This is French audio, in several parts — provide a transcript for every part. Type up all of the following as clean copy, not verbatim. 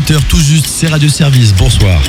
18h tout juste, c'est Radio Service. Bonsoir.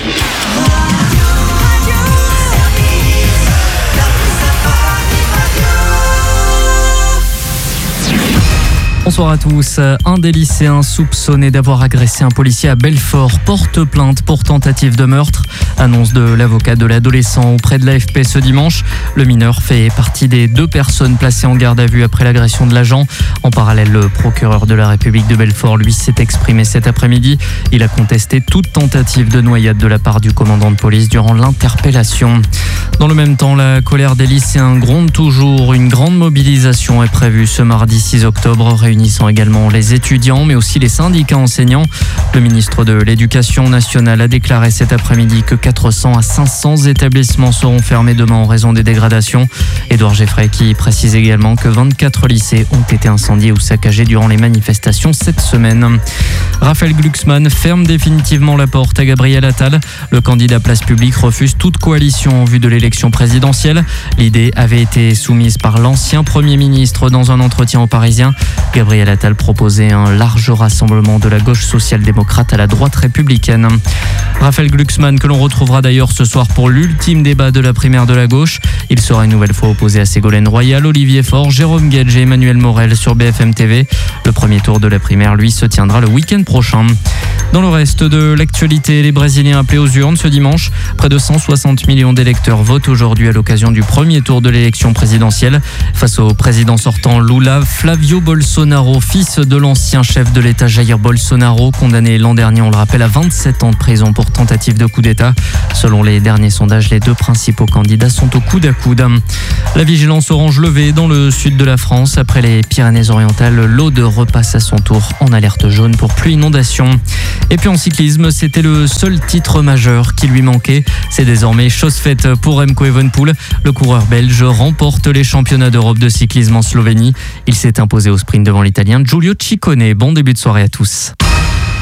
Bonsoir à tous. Un des lycéens soupçonné d'avoir agressé un policier à Belfort porte plainte pour tentative de meurtre. Annonce de l'avocat de l'adolescent auprès de l'AFP ce dimanche. Le mineur fait partie des 2 personnes placées en garde à vue après l'agression de l'agent. En parallèle, le procureur de la République de Belfort, lui, s'est exprimé cet après-midi. Il a contesté toute tentative de noyade de la part du commandant de police durant l'interpellation. Dans le même temps, la colère des lycéens gronde toujours. Une grande mobilisation est prévue ce mardi 6 octobre, réunissant également les étudiants, mais aussi les syndicats enseignants. Le ministre de l'Éducation nationale a déclaré cet après-midi que 400 à 500 établissements seront fermés demain en raison des dégradations. Édouard Geffray qui précise également que 24 lycées ont été incendiés ou saccagés durant les manifestations cette semaine. Raphaël Glucksmann ferme définitivement la porte à Gabriel Attal. Le candidat Place Publique refuse toute coalition en vue de l'élection présidentielle. L'idée avait été soumise par l'ancien Premier ministre dans un entretien aux Parisiens. Gabriel Attal proposait un large rassemblement de la gauche social-démocrate à la droite républicaine. Raphaël Glucksmann, que l'on retrouvera d'ailleurs ce soir pour l'ultime débat de la primaire de la gauche. Il sera une nouvelle fois opposé à Ségolène Royal, Olivier Faure, Jérôme Guedj et Emmanuel Morel sur BFM TV. Le premier tour de la primaire, lui, se tiendra le week-end prochain. Dans le reste de l'actualité, les Brésiliens appelés aux urnes ce dimanche. Près de 160 millions d'électeurs votent aujourd'hui à l'occasion du premier tour de l'élection présidentielle. Face au président sortant Lula, Flavio Bolsonaro, fils de l'ancien chef de l'État Jair Bolsonaro, condamné l'an dernier, on le rappelle, à 27 ans de prison pour tentative de coup d'État. Selon les derniers sondages, les 2 principaux candidats sont au coude à coude. La vigilance orange levée dans le sud de la France. Après les Pyrénées-Orientales, l'Aude repasse à son tour en alerte jaune pour pluie inondation. Et puis en cyclisme, c'était le seul titre majeur qui lui manquait. C'est désormais chose faite pour Remco Evenepoel. Le coureur belge remporte les championnats d'Europe de cyclisme en Slovénie. Il s'est imposé au sprint devant l'Italien Giulio Ciccone. Bon début de soirée à tous.